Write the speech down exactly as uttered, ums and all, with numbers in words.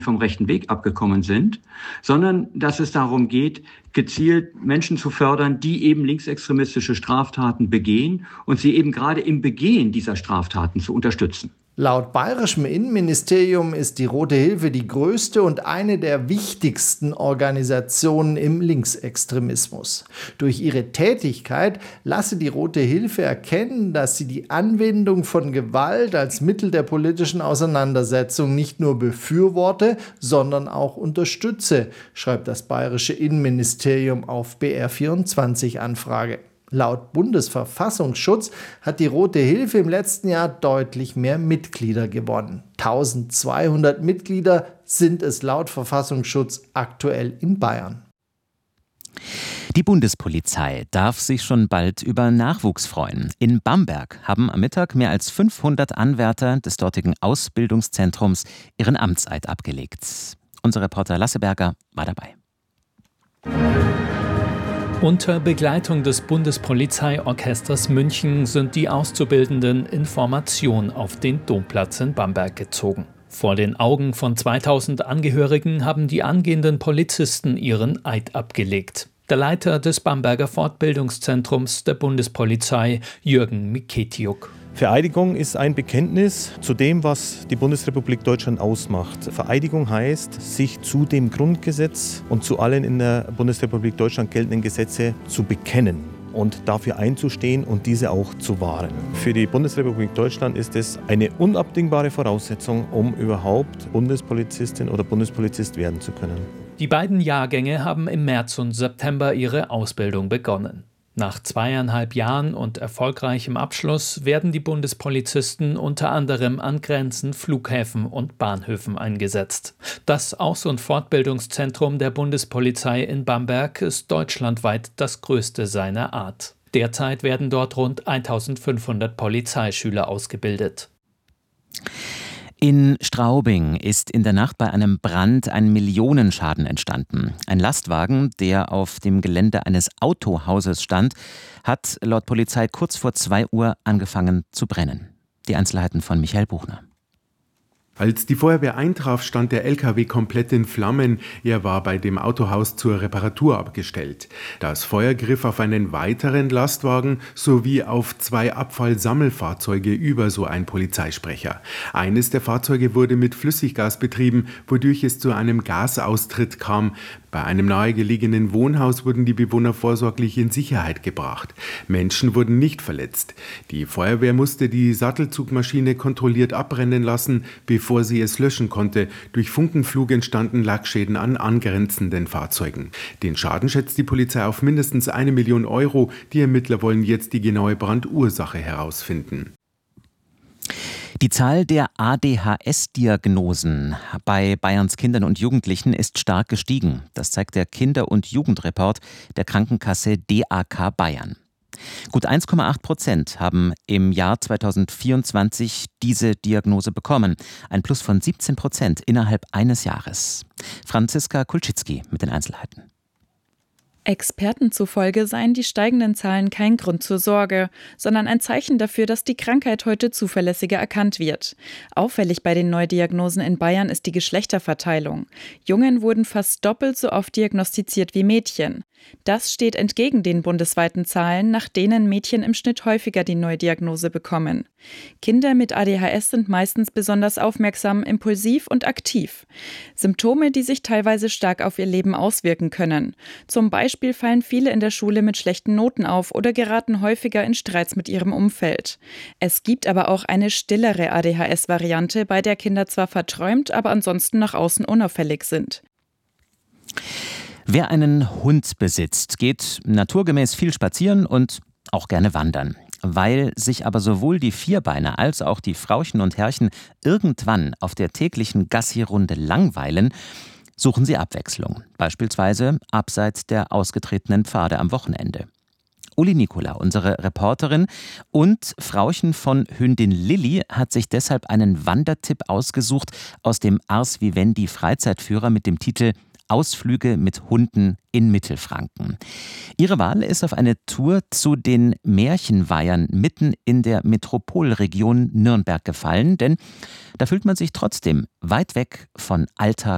vom rechten Weg abgekommen sind, sondern dass es darum geht, gezielt Menschen zu fördern, die eben linksextremistische Straftaten begehen und sie eben gerade im Begehen dieser Straftaten zu unterstützen. Laut bayerischem Innenministerium ist die Rote Hilfe die größte und eine der wichtigsten Organisationen im Linksextremismus. Durch ihre Tätigkeit lasse die Rote Hilfe erkennen, dass sie die Anwendung von Gewalt als Mittel der politischen Auseinandersetzung nicht nur befürworte, sondern auch unterstütze, schreibt das bayerische Innenministerium auf B R vierundzwanzig Anfrage. Laut Bundesverfassungsschutz hat die Rote Hilfe im letzten Jahr deutlich mehr Mitglieder gewonnen. eintausendzweihundert Mitglieder sind es laut Verfassungsschutz aktuell in Bayern. Die Bundespolizei darf sich schon bald über Nachwuchs freuen. In Bamberg haben am Mittag mehr als fünfhundert Anwärter des dortigen Ausbildungszentrums ihren Amtseid abgelegt. Unser Reporter Lasse Berger war dabei. Unter Begleitung des Bundespolizeiorchesters München sind die Auszubildenden in Formation auf den Domplatz in Bamberg gezogen. Vor den Augen von zweitausend Angehörigen haben die angehenden Polizisten ihren Eid abgelegt. Der Leiter des Bamberger Fortbildungszentrums der Bundespolizei, Jürgen Miketiuk. Vereidigung ist ein Bekenntnis zu dem, was die Bundesrepublik Deutschland ausmacht. Vereidigung heißt, sich zu dem Grundgesetz und zu allen in der Bundesrepublik Deutschland geltenden Gesetze zu bekennen und dafür einzustehen und diese auch zu wahren. Für die Bundesrepublik Deutschland ist es eine unabdingbare Voraussetzung, um überhaupt Bundespolizistin oder Bundespolizist werden zu können. Die beiden Jahrgänge haben im März und September ihre Ausbildung begonnen. Nach zweieinhalb Jahren und erfolgreichem Abschluss werden die Bundespolizisten unter anderem an Grenzen, Flughäfen und Bahnhöfen eingesetzt. Das Aus- und Fortbildungszentrum der Bundespolizei in Bamberg ist deutschlandweit das größte seiner Art. Derzeit werden dort rund eintausendfünfhundert Polizeischüler ausgebildet. In Straubing ist in der Nacht bei einem Brand ein Millionenschaden entstanden. Ein Lastwagen, der auf dem Gelände eines Autohauses stand, hat laut Polizei kurz vor zwei Uhr angefangen zu brennen. Die Einzelheiten von Michael Buchner. Als die Feuerwehr eintraf, stand der L K W komplett in Flammen. Er war bei dem Autohaus zur Reparatur abgestellt. Das Feuer griff auf einen weiteren Lastwagen sowie auf zwei Abfallsammelfahrzeuge über, so ein Polizeisprecher. Eines der Fahrzeuge wurde mit Flüssiggas betrieben, wodurch es zu einem Gasaustritt kam. Bei einem nahegelegenen Wohnhaus wurden die Bewohner vorsorglich in Sicherheit gebracht. Menschen wurden nicht verletzt. Die Feuerwehr musste die Sattelzugmaschine kontrolliert abbrennen lassen, bevor sie es löschen konnte. Durch Funkenflug entstanden Lackschäden an angrenzenden Fahrzeugen. Den Schaden schätzt die Polizei auf mindestens eine Million Euro. Die Ermittler wollen jetzt die genaue Brandursache herausfinden. Die Zahl der A D H S-Diagnosen bei Bayerns Kindern und Jugendlichen ist stark gestiegen. Das zeigt der Kinder- und Jugendreport der Krankenkasse D A K Bayern. Gut eins Komma acht Prozent haben im Jahr zweitausendvierundzwanzig diese Diagnose bekommen. Ein Plus von siebzehn Prozent innerhalb eines Jahres. Franziska Kulczycki mit den Einzelheiten. Experten zufolge seien die steigenden Zahlen kein Grund zur Sorge, sondern ein Zeichen dafür, dass die Krankheit heute zuverlässiger erkannt wird. Auffällig bei den Neudiagnosen in Bayern ist die Geschlechterverteilung. Jungen wurden fast doppelt so oft diagnostiziert wie Mädchen. Das steht entgegen den bundesweiten Zahlen, nach denen Mädchen im Schnitt häufiger die Neudiagnose bekommen. Kinder mit A D H S sind meistens besonders aufmerksam, impulsiv und aktiv. Symptome, die sich teilweise stark auf ihr Leben auswirken können. Zum Beispiel fallen viele in der Schule mit schlechten Noten auf oder geraten häufiger in Streits mit ihrem Umfeld. Es gibt aber auch eine stillere A D H S-Variante, bei der Kinder zwar verträumt, aber ansonsten nach außen unauffällig sind. Wer einen Hund besitzt, geht naturgemäß viel spazieren und auch gerne wandern. Weil sich aber sowohl die Vierbeiner als auch die Frauchen und Herrchen irgendwann auf der täglichen Gassi-Runde langweilen, suchen sie Abwechslung. Beispielsweise abseits der ausgetretenen Pfade am Wochenende. Uli Nikola, unsere Reporterin und Frauchen von Hündin Lilli, hat sich deshalb einen Wandertipp ausgesucht aus dem Ars Vivendi Freizeitführer mit dem Titel Ausflüge mit Hunden in Mittelfranken. Ihre Wahl ist auf eine Tour zu den Märchenweihern mitten in der Metropolregion Nürnberg gefallen, denn da fühlt man sich trotzdem weit weg von Alltag